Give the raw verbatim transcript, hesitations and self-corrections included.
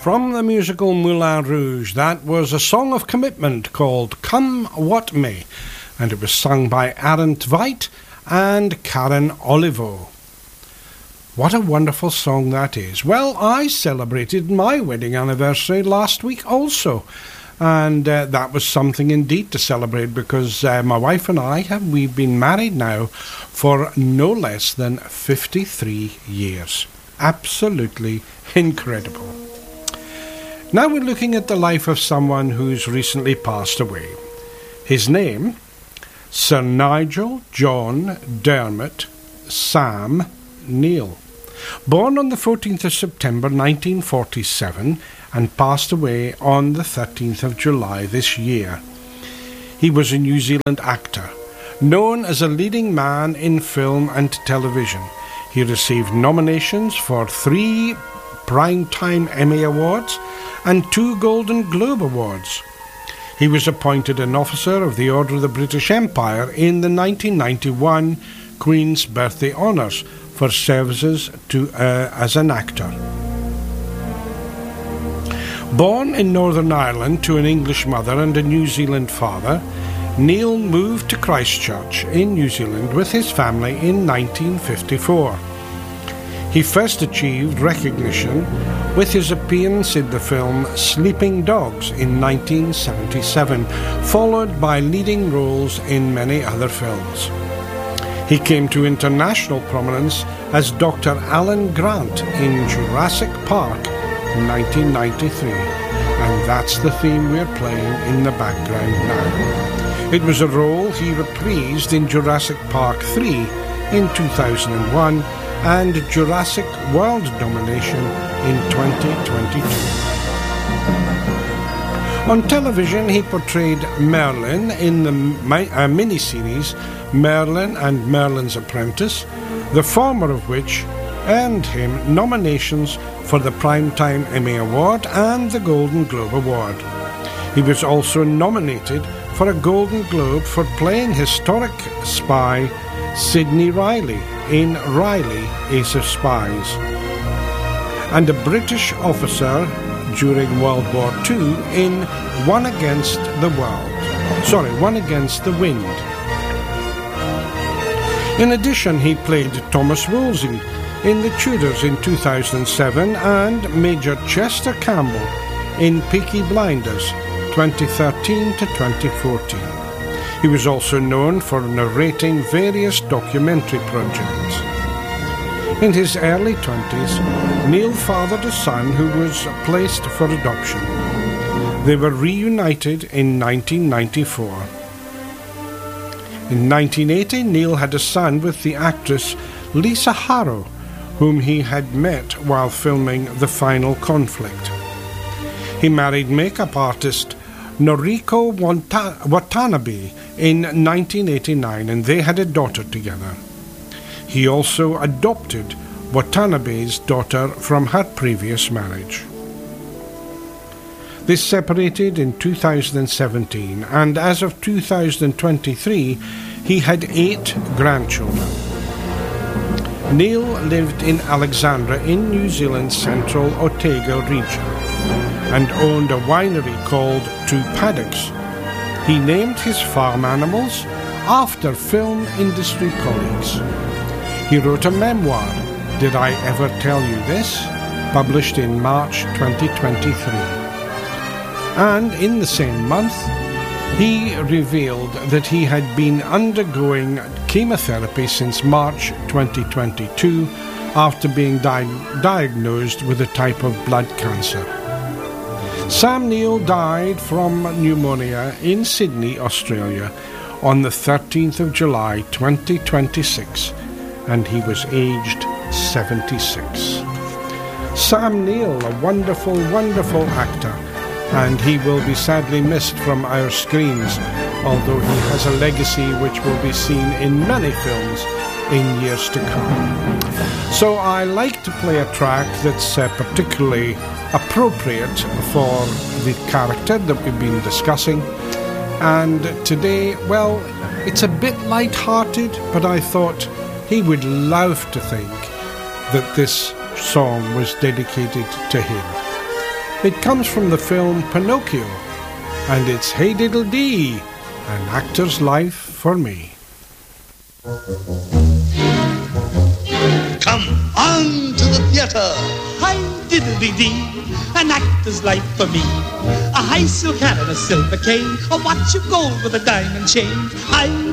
From the musical Moulin Rouge, that was a song of commitment called Come What May, and it was sung by Aaron Tveit and Karen Olivo. What a wonderful song that is. Well, I celebrated my wedding anniversary last week also, and uh, that was something indeed to celebrate, because uh, my wife and I have we've been married now for no less than fifty-three years. Absolutely incredible. Now we're looking at the life of someone who's recently passed away. His name, Sir Nigel John Dermot Sam Neill. Born on the fourteenth of September nineteen forty-seven and passed away on the thirteenth of July this year. He was a New Zealand actor, known as a leading man in film and television. He received nominations for three Primetime Emmy Awards and two Golden Globe Awards. He was appointed an Officer of the Order of the British Empire in the nineteen ninety-one Queen's Birthday Honours for services to uh, as an actor. Born in Northern Ireland to an English mother and a New Zealand father, Neill moved to Christchurch in New Zealand with his family in nineteen fifty-four. He first achieved recognition with his appearance in the film Sleeping Dogs in nineteen seventy-seven, followed by leading roles in many other films. He came to international prominence as Doctor Alan Grant in Jurassic Park in nineteen ninety-three, and that's the theme we're playing in the background now. It was a role he reprised in Jurassic Park three in two thousand one, and Jurassic World domination in twenty twenty-two. On television, he portrayed Merlin in the mi- uh, miniseries Merlin and Merlin's Apprentice, the former of which earned him nominations for the Primetime Emmy Award and the Golden Globe Award. He was also nominated for a Golden Globe for playing historic spy Sidney Riley in Riley, Ace of Spies, and a British officer during World War Two in One Against the World. Sorry, One Against the Wind. In addition, he played Thomas Wolsey in The Tudors in two thousand seven and Major Chester Campbell in Peaky Blinders twenty thirteen to twenty fourteen. He was also known for narrating various documentary projects. In his early twenties, Neill fathered a son who was placed for adoption. They were reunited in nineteen ninety-four. In nineteen eighty, Neill had a son with the actress Lisa Harrow, whom he had met while filming The Final Conflict. He married makeup artist Noriko Watanabe in nineteen eighty-nine, and they had a daughter together. He also adopted Watanabe's daughter from her previous marriage. They separated in two thousand seventeen, and as of two thousand twenty-three, he had eight grandchildren. Neill lived in Alexandra in New Zealand's central Otago region and owned a winery called Two Paddocks. He named his farm animals after film industry colleagues. He wrote a memoir, Did I Ever Tell You This?, published in March twenty twenty-three. And in the same month, he revealed that he had been undergoing chemotherapy since March twenty twenty-two after being di- diagnosed with a type of blood cancer. Sam Neill died from pneumonia in Sydney, Australia, on the thirteenth of July twenty twenty-six, and he was aged seventy-six. Sam Neill, a wonderful, wonderful actor, and he will be sadly missed from our screens, although he has a legacy which will be seen in many films in years to come. So I like to play a track that's uh, particularly appropriate for the character that we've been discussing. And today, well, it's a bit light-hearted, but I thought he would love to think that this song was dedicated to him. It comes from the film Pinocchio, and it's Hey Diddle Dee, An Actor's Life for Me. Come on to the theatre. Hi diddly dee, an actor's life for me. A high silk hat and a silver cane, a watch of gold with a diamond chain. Hi